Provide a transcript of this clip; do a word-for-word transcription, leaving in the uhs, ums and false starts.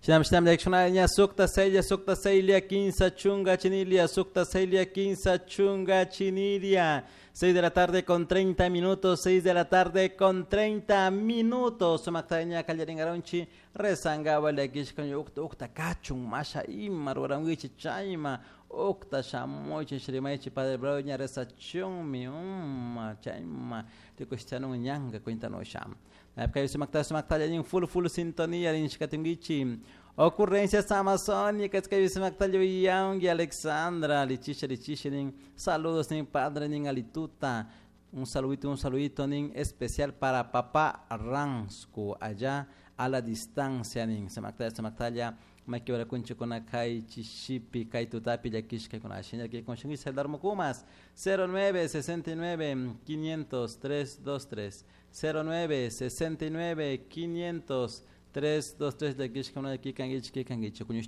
Shinam shinam lekshonanya sukta selia sukta selia quince chunga chinilia sukta selia quince chunga chinilia. seis de la tarde con treinta minutos, seis de la tarde con treinta minutos. Sumaktaña kallaringaronchi rezanga vale kishkan ukta ukta kachun masha imar warangichi chaima ukta shamochi shrimaichi padre broña rezachun mi umma chaima te cuestionan nyanga cuéntanos sham. Napkai sumakta sumakta en full full sintonía en shkatingichi. Ocurrencias amazónicas que dice Mactalio Yang y Alexandra, Lichisha, Lichisha, saludos nin padre nin alituta, un saludito, un saludito nin especial para papá Ransco, allá a la distancia nin, se Mactalio, se Mactalio, Makiwara Kunchi con Akai, Chishipi, Kai Tutapi, Yakishka con Ashina, que con Shingis el Darmokumas, cero nueve sesenta y nueve quinientos tres dos tres, cero nueve sesenta y nueve quinientos tres dos tres de Kishka, de Kikan, Kikan, Kikan,